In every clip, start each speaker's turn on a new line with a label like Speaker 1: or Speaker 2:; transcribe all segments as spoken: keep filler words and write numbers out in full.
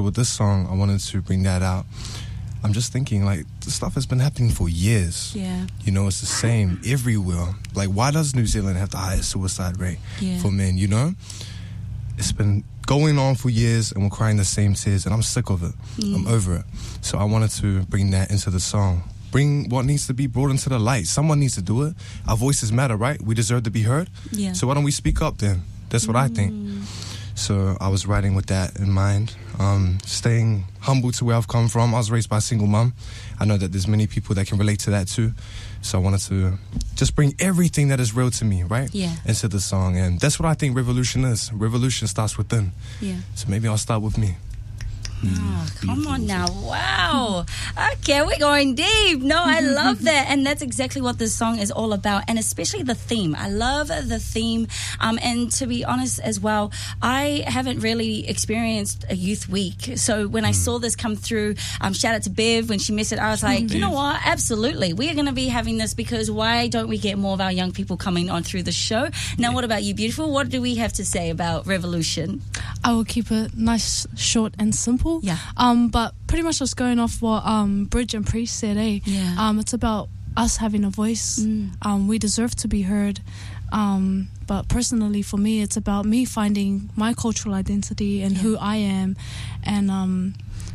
Speaker 1: With this song, I wanted to bring that out. I'm just thinking, like, this stuff has been happening for years.
Speaker 2: Yeah.
Speaker 1: You know, it's the same everywhere. Like, why does New Zealand have the highest suicide rate
Speaker 2: yeah.
Speaker 1: for men, you know? It's been going on for years and we're crying the same tears, and I'm sick of it. Mm. I'm over it. So I wanted to bring that into the song. Bring what needs to be brought into the light. Someone needs to do it. Our voices matter, right? We deserve to be heard.
Speaker 2: Yeah.
Speaker 1: So why don't we speak up then? That's what mm. I think. So I was writing with that in mind. Um, staying humble to where I've come from. I was raised by a single mum. I know that there's many people that can relate to that too. So I wanted to just bring everything that is real to me, right?
Speaker 2: Yeah.
Speaker 1: Into the song. And that's what I think revolution is. Revolution starts within.
Speaker 2: Yeah.
Speaker 1: So maybe I'll start with me.
Speaker 2: Oh, come on now. Wow. Okay, we're going deep. No, I love that. And that's exactly what this song is all about. And especially the theme. I love the theme. Um, and to be honest as well, I haven't really experienced a youth week. So when I saw this come through, um, shout out to Bev when she missed it, I was like, you know what? Absolutely. We are going to be having this because why don't we get more of our young people coming on through the show? Now, what about you, beautiful? What do we have to say about Revolution?
Speaker 3: I will keep it nice, short and simple.
Speaker 2: Yeah.
Speaker 3: Um, but pretty much just going off what um, Bridge and Priest said, eh?
Speaker 2: Yeah.
Speaker 3: Um, it's about us having a voice.
Speaker 2: Mm.
Speaker 3: Um, we deserve to be heard. Um, but personally, for me, it's about me finding my cultural identity and
Speaker 2: yeah.
Speaker 3: who I am. And um,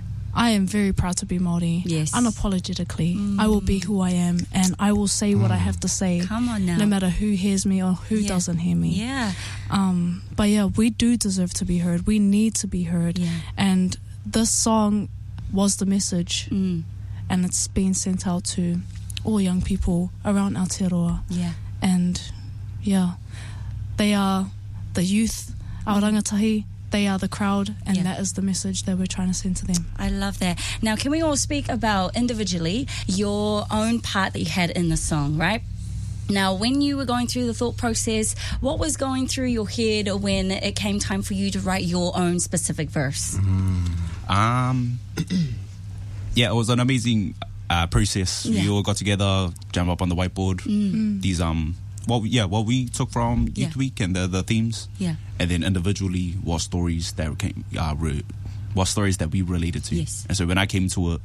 Speaker 3: I am very proud to be Māori.
Speaker 2: Yes.
Speaker 3: Unapologetically.
Speaker 2: Mm.
Speaker 3: I will be who I am, and I will say mm. what I have to say.
Speaker 2: Come on now.
Speaker 3: No matter who hears me or who
Speaker 2: yeah.
Speaker 3: doesn't hear me.
Speaker 2: Yeah.
Speaker 3: Um, but yeah, we do deserve to be heard. We need to be heard.
Speaker 2: Yeah.
Speaker 3: And this song was the message.
Speaker 2: Mm.
Speaker 3: And it's being sent out to all young people around Aotearoa.
Speaker 2: Yeah.
Speaker 3: And yeah, they are the youth, our rangatahi. They are the crowd, and
Speaker 2: yeah.
Speaker 3: that is the message that we're trying to send to them.
Speaker 2: I love that. Now, can we all speak about individually your own part that you had in the song, right? Now, when you were going through the thought process, what was going through your head when it came time for you to write your own specific verse?
Speaker 4: Mm. Um, yeah, it was an amazing uh, process.
Speaker 2: Yeah.
Speaker 4: We all got together, jammed up on the whiteboard.
Speaker 2: Mm.
Speaker 4: These um. What we, yeah, what we took from Youth
Speaker 2: Yeah.
Speaker 4: Week and the, the themes,
Speaker 2: Yeah.
Speaker 4: and then individually what stories that came, uh, re, what stories that we related to.
Speaker 2: Yes.
Speaker 4: And so when I came to it,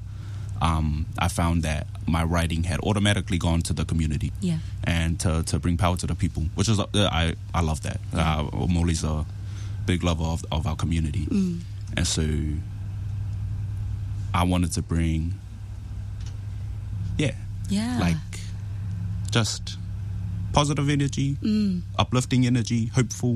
Speaker 4: um, I found that my writing had automatically gone to the community,
Speaker 2: Yeah.
Speaker 4: and to, to bring power to the people, which is uh, I I love that. Uh, Mauli's a big lover of of our community,
Speaker 2: Mm.
Speaker 4: and so I wanted to bring, yeah,
Speaker 2: Yeah.
Speaker 4: like just positive energy,
Speaker 2: Mm.
Speaker 4: uplifting energy, hopeful,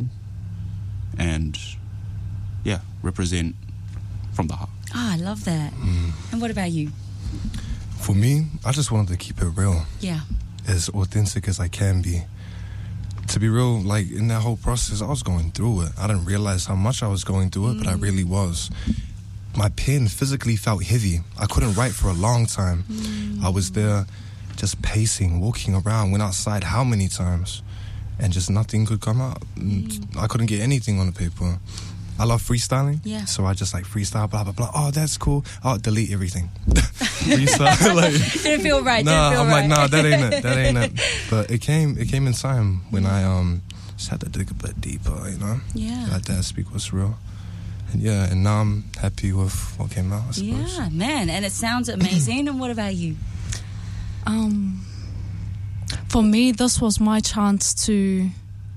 Speaker 4: and yeah, represent from the heart.
Speaker 2: Ah, I love that.
Speaker 1: Mm.
Speaker 2: And what about you?
Speaker 1: For me, I just wanted to keep it real.
Speaker 2: Yeah.
Speaker 1: As authentic as I can be. To be real, like in that whole process, I was going through it. I didn't realize how much I was going through it, mm. but I really was. My pen physically felt heavy. I couldn't write for a long time. Mm. I was there just pacing, walking around, went outside how many times, and just nothing could come out. Mm. I couldn't get anything on the paper. I love freestyling,
Speaker 2: yeah.
Speaker 1: so I just like freestyle, blah, blah, blah. Oh, that's cool. I'll delete everything. Freestyle, like,
Speaker 2: didn't feel right,
Speaker 1: nah,
Speaker 2: didn't feel
Speaker 1: I'm
Speaker 2: right.
Speaker 1: like, nah, that ain't it, that ain't it. But it came, it came in time when I um just had to dig a bit deeper, you know?
Speaker 2: Yeah.
Speaker 1: Let that speak what's real. And yeah, and now I'm happy with what came out, I suppose.
Speaker 2: Yeah, man, and it sounds amazing. And what about you?
Speaker 3: Um, for me, this was my chance to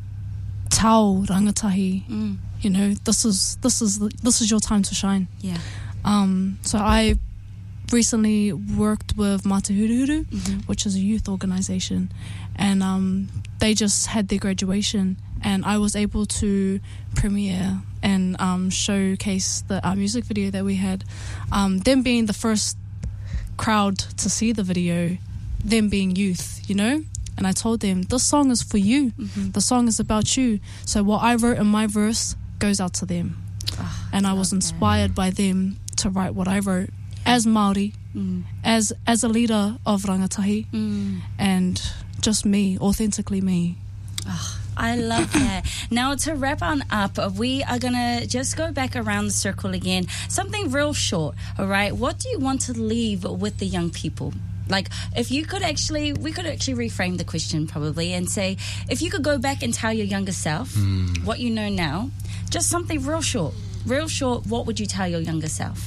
Speaker 3: tell rangatahi,
Speaker 2: mm.
Speaker 3: you know, this is this is this is your time to shine.
Speaker 2: Yeah.
Speaker 3: Um, so I recently worked with Mate Huru Huru,
Speaker 2: mm-hmm.
Speaker 3: which is a youth organisation, and um, they just had their graduation, and I was able to premiere and um, showcase the our music video that we had. Um, them being the first crowd to see the video, them being youth, you know. And I told them, this song is for you. Mm-hmm. The song is about you. So what I wrote in my verse goes out to them. Oh, and I was inspired that. by them to write what I wrote as Māori, mm. as as a leader of rangatahi, mm. and just me, authentically me.
Speaker 2: Oh, I love that. Now, to wrap on up, we are going to just go back around the circle again. Something real short, all right? What do you want to leave with the young people? Like, if you could actually, we could actually reframe the question probably and say, if you could go back and tell your younger self mm. what you know now, just something real short. real short, what would you tell your younger self?